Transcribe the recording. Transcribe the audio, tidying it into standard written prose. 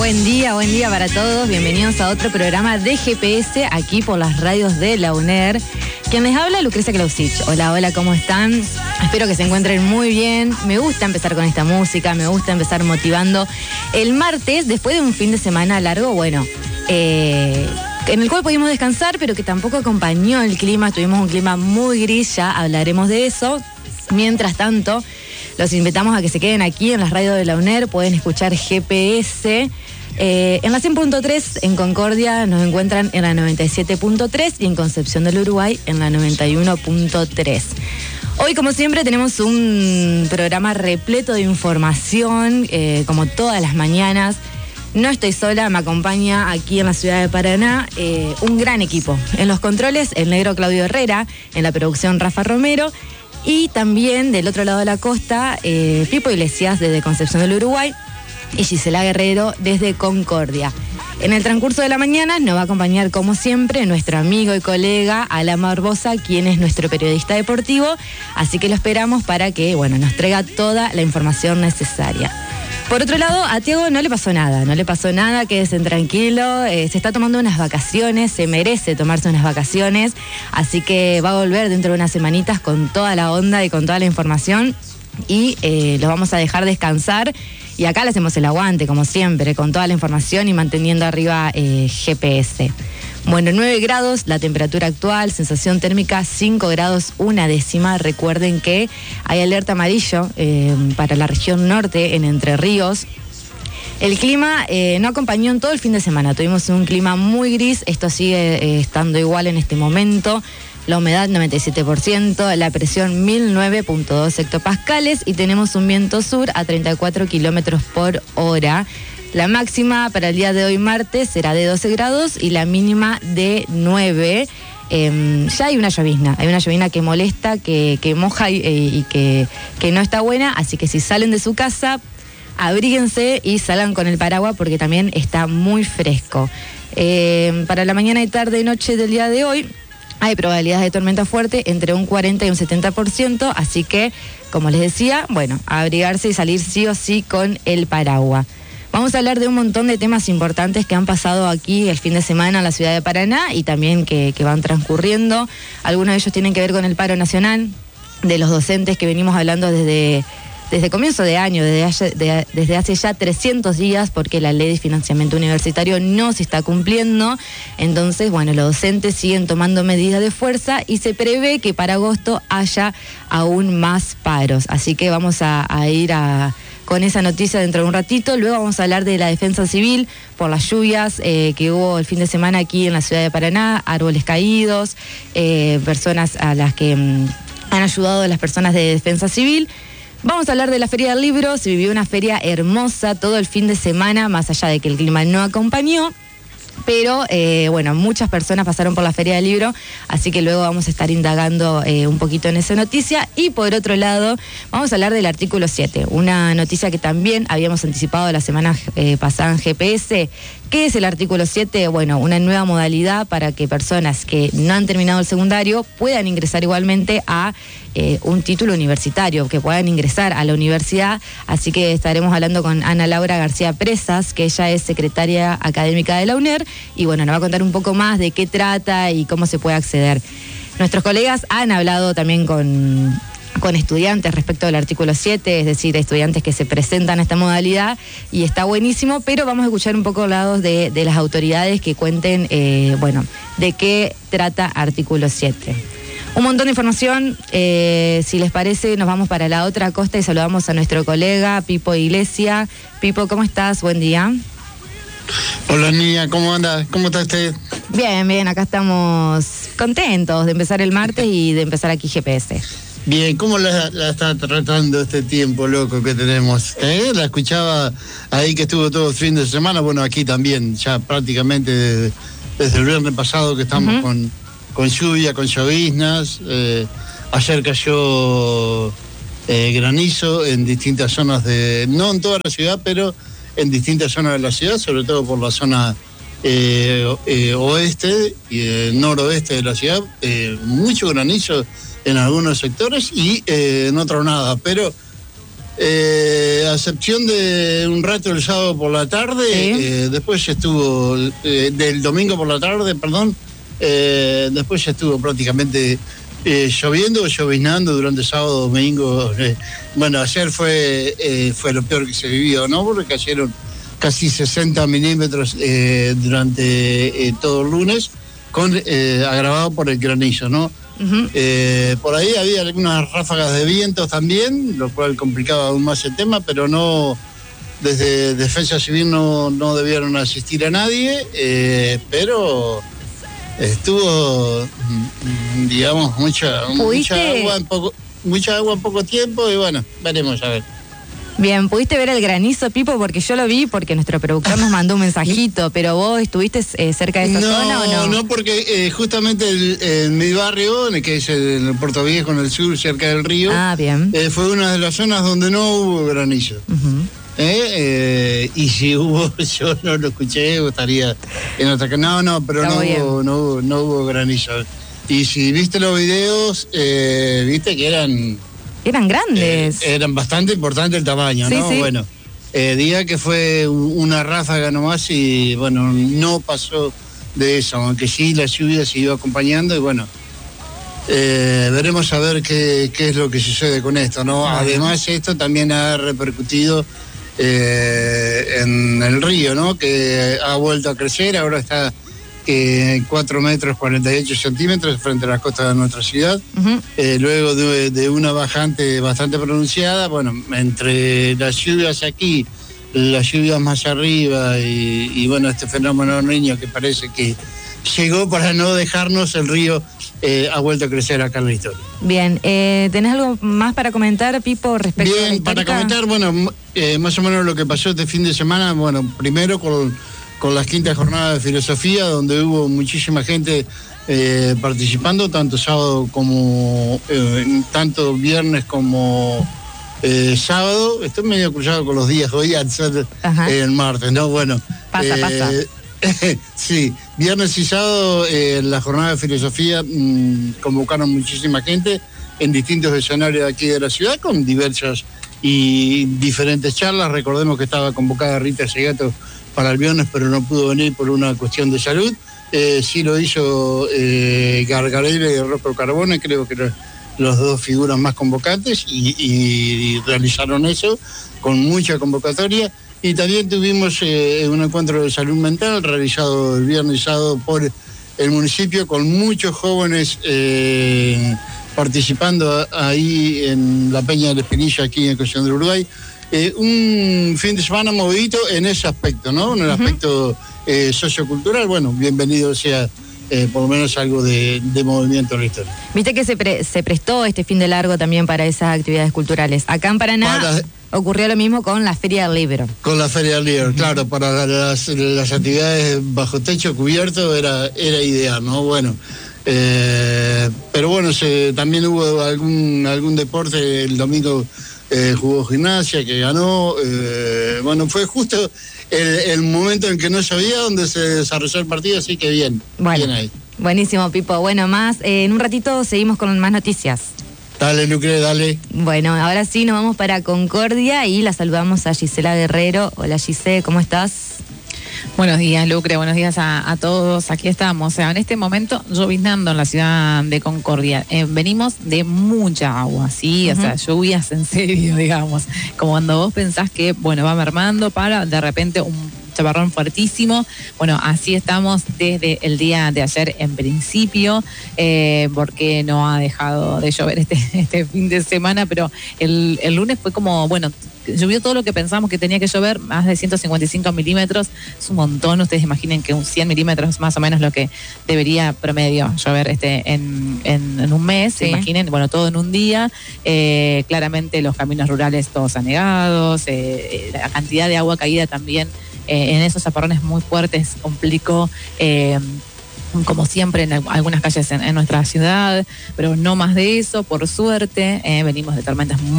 Buen día para todos. Bienvenidos a otro programa de GPS aquí por las radios de la UNER. Quien les habla, Lucrecia Clausich. Hola, ¿cómo están? Espero que se encuentren muy bien. Me gusta empezar con esta música, me gusta empezar motivando el martes, después de un fin de semana largo, en el cual pudimos descansar, pero que tampoco acompañó el clima. Tuvimos un clima muy gris, ya hablaremos de eso. Mientras tanto, los invitamos a que se queden aquí en las radios de la UNER. Pueden escuchar GPS. En la 100.3 en Concordia nos encuentran en la 97.3 y en Concepción del Uruguay en la 91.3. Hoy, como siempre, tenemos un programa repleto de información, como todas las mañanas. No estoy sola, me acompaña aquí en la ciudad de Paraná un gran equipo. En los controles, el negro Claudio Herrera, en la producción Rafa Romero. Y también del otro lado de la costa, Pipo Iglesias desde Concepción del Uruguay y Gisela Guerrero desde Concordia. En el transcurso de la mañana nos va a acompañar, como siempre, nuestro amigo y colega Alan Barbosa, quien es nuestro periodista deportivo. Así que lo esperamos para que nos traiga toda la información necesaria. Por otro lado, a Tiago no le pasó nada, quédese tranquilo, se está tomando unas vacaciones, se merece tomarse unas vacaciones, así que va a volver dentro de unas semanitas con toda la onda y con toda la información y los vamos a dejar descansar. Y acá le hacemos el aguante, como siempre, con toda la información y manteniendo arriba GPS. 9 grados, la temperatura actual, sensación térmica 5 grados 1/10. Recuerden que hay alerta amarillo para la región norte en Entre Ríos. El clima no acompañó en todo el fin de semana, tuvimos un clima muy gris, esto sigue estando igual en este momento. La humedad 97%, la presión 1009.2 hectopascales y tenemos un viento sur a 34 kilómetros por hora. La máxima para el día de hoy martes será de 12 grados y la mínima de 9. Ya hay una llovizna que molesta, que moja y que no está buena, así que si salen de su casa, abríguense y salgan con el paraguas porque también está muy fresco. Para la mañana y tarde y noche del día de hoy, hay probabilidades de tormenta fuerte entre un 40 y un 70%, así que, como les decía, abrigarse y salir sí o sí con el paraguas. Vamos a hablar de un montón de temas importantes que han pasado aquí el fin de semana en la ciudad de Paraná y también que van transcurriendo. Algunos de ellos tienen que ver con el paro nacional de los docentes que venimos hablando desde comienzo de año, desde hace ya 300 días, porque la ley de financiamiento universitario no se está cumpliendo. Entonces, los docentes siguen tomando medidas de fuerza y se prevé que para agosto haya aún más paros. Así que vamos a ir con esa noticia dentro de un ratito. Luego vamos a hablar de la defensa civil por las lluvias que hubo el fin de semana aquí en la ciudad de Paraná, árboles caídos, personas a las que han ayudado a las personas de defensa civil. Vamos a hablar de la Feria del Libro. Se vivió una feria hermosa todo el fin de semana, más allá de que el clima no acompañó. Pero, muchas personas pasaron por la Feria del Libro, así que luego vamos a estar indagando un poquito en esa noticia. Y por otro lado, vamos a hablar del artículo 7, una noticia que también habíamos anticipado la semana pasada en GPS. ¿Qué es el artículo 7? Una nueva modalidad para que personas que no han terminado el secundario puedan ingresar igualmente a un título universitario, que puedan ingresar a la universidad. Así que estaremos hablando con Ana Laura García Presas, que ella es secretaria académica de la UNER, y nos va a contar un poco más de qué trata y cómo se puede acceder. Nuestros colegas han hablado también con estudiantes respecto del artículo 7, es decir, estudiantes que se presentan a esta modalidad, y está buenísimo, pero vamos a escuchar un poco lados de las autoridades que cuenten, de qué trata artículo 7. Un montón de información, si les parece, nos vamos para la otra costa y saludamos a nuestro colega Pipo Iglesias. Pipo, ¿cómo estás? Buen día. Hola niña, ¿cómo anda? ¿Cómo está usted? Bien, acá estamos contentos de empezar el martes y de empezar aquí GPS. Bien, ¿cómo la está tratando este tiempo loco que tenemos? La escuchaba ahí que estuvo todo el fin de semana, aquí también, ya prácticamente desde el viernes pasado que estamos con lluvia, con lloviznas. Ayer cayó granizo en distintas zonas no en toda la ciudad, pero en distintas zonas de la ciudad, sobre todo por la zona oeste y noroeste de la ciudad. Mucho granizo en algunos sectores y en otros nada, pero A excepción de un rato el sábado por la tarde, ¿Sí? después ya estuvo, del domingo por la tarde, perdón, después ya estuvo prácticamente lloviendo o lloviznando durante sábado, domingo. Bueno, ayer fue lo peor que se vivió, ¿no? Porque cayeron casi 60 milímetros durante todo el lunes, agravado por el granizo, ¿no? Uh-huh. Por ahí había algunas ráfagas de vientos también, lo cual complicaba aún más el tema, pero no, desde Defensa Civil no debieron asistir a nadie, pero estuvo, digamos, mucha agua en poco tiempo, y bueno, veremos a ver. Bien, ¿pudiste ver el granizo, Pipo? Porque yo lo vi, porque nuestro productor nos mandó un mensajito, pero vos estuviste cerca de esa zona, ¿o no? No, porque justamente en mi barrio, que es el Puerto Viejo, en el sur, cerca del río, bien. Fue una de las zonas donde no hubo granizo. Uh-huh. Y si hubo, yo no lo escuché, o estaría en otra... No, pero no hubo granizo. Y si viste los videos, viste que eran grandes. Eran bastante importantes el tamaño, ¿no? Sí. Bueno, diga que fue una ráfaga nomás y, bueno, no pasó de eso, aunque sí la lluvia siguió acompañando y, bueno, veremos a ver qué es lo que sucede con esto, ¿no? Además, esto también ha repercutido en el río, ¿no? Que ha vuelto a crecer, ahora está 4 metros 48 centímetros frente a la costa de nuestra ciudad. Uh-huh. Luego de una bajante bastante pronunciada, bueno, entre las lluvias aquí, las lluvias más arriba y bueno, este fenómeno niño que parece que llegó para no dejarnos, el río ha vuelto a crecer acá en la historia. Bien, ¿tenés algo más para comentar, Pipo, respecto a la Bien, para comentar, bueno, más o menos lo que pasó este fin de semana, bueno, primero con las quintas jornadas de filosofía, donde hubo muchísima gente participando, tanto sábado como tanto viernes como sábado. Estoy medio cruzado con los días hoy al ser el martes, ¿no? Bueno. Pasa. Sí, viernes y sábado la jornada de filosofía convocaron muchísima gente en distintos escenarios de aquí de la ciudad, con diversas y diferentes charlas. Recordemos que estaba convocada Rita Segato para el viernes, pero no pudo venir por una cuestión de salud. Sí lo hizo Gargarella y Rocco Carbone, creo que los dos figuras más convocantes, y realizaron eso con mucha convocatoria. Y también tuvimos un encuentro de salud mental realizado el viernes y sábado por el municipio, con muchos jóvenes participando ahí en la Peña de la Espinilla, aquí en Concepción del Uruguay. Un fin de semana movidito en ese aspecto, ¿no? En el aspecto sociocultural. Bueno, bienvenido sea por lo menos algo de movimiento en la historia. Viste que se prestó este fin de largo también para esas actividades culturales. Acá en Paraná ocurrió lo mismo con la Feria del Libro. Con la Feria del Libro, claro, para las actividades bajo techo cubierto era ideal, ¿no? Bueno, pero bueno, también hubo algún deporte. El domingo jugó Gimnasia, que ganó. Bueno, fue justo el momento en que no sabía dónde se desarrolló el partido, así que bien ahí. Buenísimo, Pipo. Bueno, en un ratito seguimos con más noticias. Dale, Lucre, dale. Bueno, ahora sí nos vamos para Concordia y la saludamos a Gisela Guerrero. Hola, Gisela, ¿cómo estás? Buenos días, Lucre, buenos días a todos. Aquí estamos, o sea, en este momento lloviznando en la ciudad de Concordia. Venimos de mucha agua, ¿sí? O sea, lluvias en serio, digamos. Como cuando vos pensás que, bueno, va mermando, para de repente un chaparrón fuertísimo. Bueno, así estamos desde el día de ayer en principio, porque no ha dejado de llover este fin de semana, pero el lunes fue como, bueno, llovió todo lo que pensamos que tenía que llover, más de 155 milímetros, es un montón. Ustedes imaginen que un 100 milímetros más o menos lo que debería promedio llover en un mes, sí. Imaginen, bueno, todo en un día. Claramente los caminos rurales todos anegados, la cantidad de agua caída también en esos chaparrones muy fuertes complicó, como siempre, en algunas calles en nuestra ciudad, pero no más de eso, por suerte. Venimos de tormentas muy